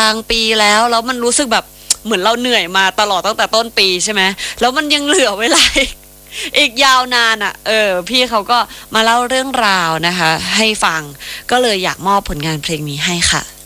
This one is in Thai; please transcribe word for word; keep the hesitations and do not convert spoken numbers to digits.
างปีแล้วแล้วมันรู้สึกแบบเหมือนเราเหนื่อยมาตลอดตั้งแต่ต้นปีใช่ไหมแล้วมันยังเหลือเวลาอีกยาวนานอ่ะเออพี่เขาก็มาเล่าเรื่องราวนะคะให้ฟังก็เลยอยากมอบผลงานเพลงนี้ให้ค่ะ